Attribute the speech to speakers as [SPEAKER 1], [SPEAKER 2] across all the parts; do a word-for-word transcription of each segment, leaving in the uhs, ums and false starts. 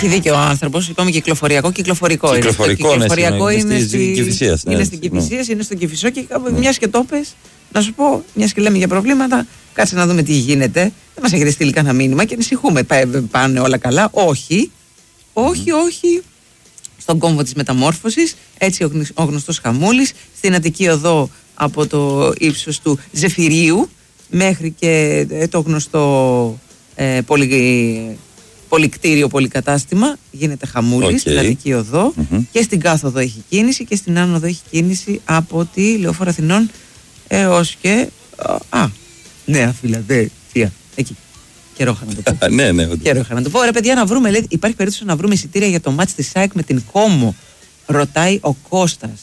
[SPEAKER 1] Έχει δίκιο ο άνθρωπος. Είπαμε κυκλοφοριακό, κυκλοφορικό.
[SPEAKER 2] Κυκλοφορικό,
[SPEAKER 1] είναι. Το κυκλοφοριακό
[SPEAKER 2] ναι,
[SPEAKER 1] είναι,
[SPEAKER 2] είναι
[SPEAKER 1] στη
[SPEAKER 2] Κηφισίας. Ναι,
[SPEAKER 1] είναι στην Κηφισίας, είναι στο Κηφισό και ναι. Μιας και το πες, να σου πω, μιας και λέμε για προβλήματα, κάτσε να δούμε τι γίνεται. Δεν μας έχετε στείλει κανένα μήνυμα και ανησυχούμε. Πάνε όλα καλά. Όχι, όχι, mm. όχι. Στον κόμβο της μεταμόρφωσης, έτσι ο γνωστός Χαμούλης, στην Αττική Οδό από το ύψος του Ζεφυρίου μέχρι και το γνωστό ε, πολυ, πολυκτήριο, πολυκατάστημα, γίνεται Χαμούλης, okay. Στην Αττική Οδό mm-hmm. και στην Κάθοδο έχει κίνηση και στην Άνοδο έχει κίνηση από τη Λεωφόρο Αθηνών έως και α, Νέα Φιλαδέλφια, εκεί. Καιρό είχα να το πω.
[SPEAKER 2] ναι, ναι,
[SPEAKER 1] Καιρό είχα να το πω. Ρε παιδιά, να βρούμε, λέει, υπάρχει περίπτωση να βρούμε εισιτήρια για το μάτς της ΑΕΚ με την Κόμο. Ρωτάει ο Κώστας.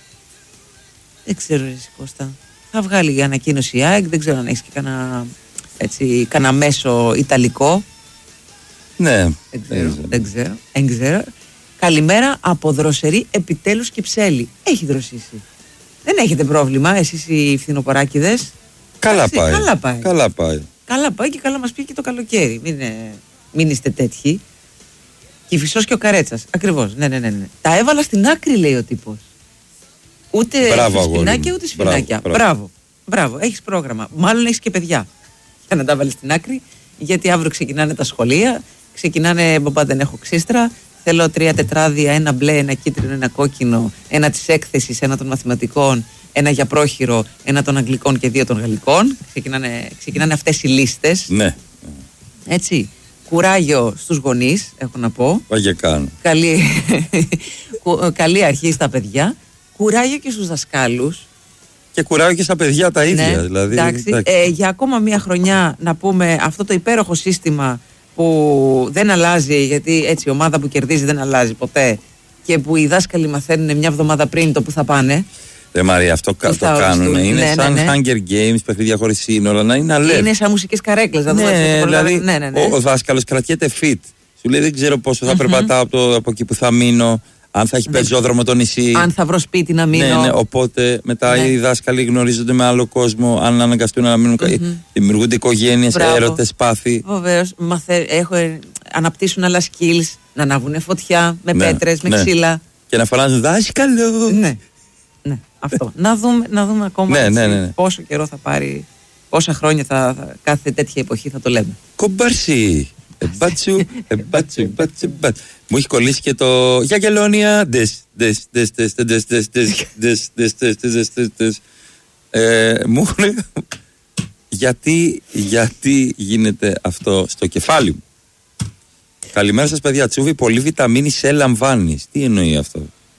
[SPEAKER 1] Δεν ξέρω, εσύ Κώστα. Θα βγάλει ανακοίνωση η ΑΕΚ, δεν ξέρω αν έχεις και κανένα, έτσι, κανένα μέσο ιταλικό.
[SPEAKER 2] Ναι.
[SPEAKER 1] Δεν ξέρω, δεν ξέρω, δεν ξέρω. Καλημέρα από Δροσερή, επιτέλους Κυψέλη. Έχει δροσίσει. Δεν έχετε πρόβλημα, εσείς οι φθινοποράκηδες.
[SPEAKER 2] Καλά πάει.
[SPEAKER 1] Καλά πάει.
[SPEAKER 2] Καλά πάει.
[SPEAKER 1] Καλά πάει και καλά μας πήγε και το καλοκαίρι. Μην, ε, μην είστε τέτοιοι. Κηφισός και ο Καρέτσας. Ακριβώς. Ναι, ναι, ναι, ναι. Τα έβαλα στην άκρη, λέει ο τύπος. Ούτε σφινάκια ούτε σφινάκια. Μπράβο, μπράβο. Μπράβο. Έχεις πρόγραμμα. Μάλλον έχεις και παιδιά. Για να τα βάλεις στην άκρη. Γιατί αύριο ξεκινάνε τα σχολεία. Ξεκινάνε, μπαμπά, δεν έχω ξύστρα. Θέλω τρία τετράδια, ένα μπλε, ένα κίτρινο, ένα κόκκινο. Ένα της έκθεσης, ένα των μαθηματικών. Ένα για πρόχειρο, ένα των αγγλικών και δύο των γαλλικών. Ξεκινάνε, ξεκινάνε αυτές οι λίστες.
[SPEAKER 2] Ναι.
[SPEAKER 1] Έτσι. Κουράγιο στους γονείς, έχω να πω.
[SPEAKER 2] Παγεκάνω.
[SPEAKER 1] Καλή, καλή αρχή στα παιδιά. Κουράγιο και στους δασκάλους.
[SPEAKER 2] Και κουράγιο και στα παιδιά τα ίδια.
[SPEAKER 1] Ναι,
[SPEAKER 2] δηλαδή,
[SPEAKER 1] εντάξει. Εντάξει. Ε, για ακόμα μία χρονιά να πούμε αυτό το υπέροχο σύστημα που δεν αλλάζει, γιατί έτσι η ομάδα που κερδίζει δεν αλλάζει ποτέ και που οι δάσκαλοι μαθαίνουν μια εβδομάδα πριν το που θα πάνε.
[SPEAKER 2] Ρε Μαρία, αυτό το κάνουν. Είναι ναι, σαν ναι, ναι. Hunger Games, παιχνίδια χωρίς σύνορα, να είναι αλert.
[SPEAKER 1] Είναι σαν μουσικές καρέκλες.
[SPEAKER 2] Ναι, ναι, δηλαδή ναι, ναι, ναι. Ο, ο δάσκαλος κρατιέται fit. Σου λέει δεν ξέρω πόσο θα mm-hmm. περπατάω από, το, από εκεί που θα μείνω, αν θα έχει ναι. πεζόδρομο το νησί.
[SPEAKER 1] Αν θα βρω σπίτι να μείνω.
[SPEAKER 2] Ναι, ναι, οπότε μετά ναι. οι δάσκαλοι γνωρίζονται με άλλο κόσμο, αν αναγκαστούν να μείνουν. Mm-hmm. Δημιουργούνται οικογένειες, έρωτες, πάθη.
[SPEAKER 1] Βεβαίως. Μαθε... Αναπτύσσουν άλλα skills, να ανάβουν φωτιά με ναι, πέτρες, με
[SPEAKER 2] ναι.
[SPEAKER 1] ξύλα.
[SPEAKER 2] Και να φωνάζουν δάσκαλο.
[SPEAKER 1] Ναι. Ναι, αυτό. να, δούμε, να δούμε ακόμα
[SPEAKER 2] ναι, ναι, ναι, ναι.
[SPEAKER 1] πόσο καιρό θα πάρει, πόσα χρόνια θα, θα, κάθε τέτοια εποχή θα το λέμε.
[SPEAKER 2] Κομπάρσι. Εμπάτσου, εμπάτσου, εμπάτσου, εμπάτσου. Μου έχει κολλήσει και το Γιαγγελόνια. Δες, δες, δες, δες, δες, δες, δες, δες, δες, δες, δες, δες, δες. Μου έχουν... Γιατί, γιατί γίνεται αυτό στο κεφάλι μου. Καλημέρα σας παιδιά, Τσούβι, πολύ βιταμίνη C λαμβάνεις. Τι εννοεί αυτό?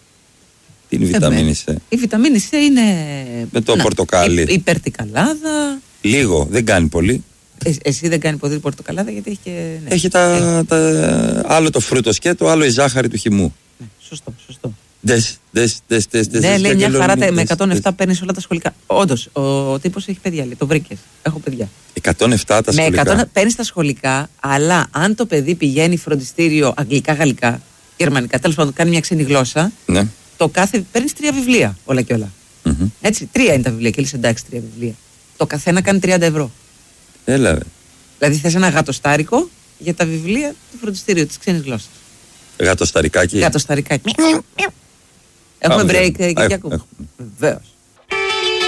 [SPEAKER 2] Τι είναι η βιταμίνη C?
[SPEAKER 1] Η βιταμίνη C είναι...
[SPEAKER 2] Με το να, πορτοκάλι.
[SPEAKER 1] Η, η περτικαλάδα.
[SPEAKER 2] Λίγο, δεν κάνει πολύ.
[SPEAKER 1] Ε, εσύ δεν κάνει πολύ πορτοκαλάδα γιατί έχει και...
[SPEAKER 2] Ναι. Έχει τα, έχει. τα... άλλο το φρούτο σκέτο, άλλο η ζάχαρη του χυμού.
[SPEAKER 1] Ναι, σωστό, σωστό.
[SPEAKER 2] Δες, δες, δες, δες, δες,
[SPEAKER 1] ναι,
[SPEAKER 2] δες,
[SPEAKER 1] λέει μια χαρά
[SPEAKER 2] δες,
[SPEAKER 1] με εκατόν επτά
[SPEAKER 2] δες.
[SPEAKER 1] παίρνεις όλα τα σχολικά. Όντως, ο, ο τύπος έχει παιδιά, λέει, το βρήκες. Έχω παιδιά.
[SPEAKER 2] εκατόν επτά τα σχολικά.
[SPEAKER 1] Με εκατό παίρνεις τα σχολικά, αλλά αν το παιδί πηγαίνει φροντιστήριο αγγλικά, γαλλικά, γερμανικά, τέλος πάντων κάνει μια ξένη γλώσσα, ναι. Το κάθε παίρνεις τρία βιβλία όλα και όλα. Mm-hmm. Έτσι, τρία είναι τα βιβλία και λες εντάξει, τρία βιβλία. Το καθένα κάνει τριάντα ευρώ.
[SPEAKER 2] Έλα, ρε.
[SPEAKER 1] Δηλαδή θες ένα γατοστάρικο για τα βιβλία του φροντιστήριου της ξένης γλώσσας.
[SPEAKER 2] Γατοσταρικάκι.
[SPEAKER 1] Γατοσταρικάκι. Έχουμε break, Κυριακού. Βεβαίως.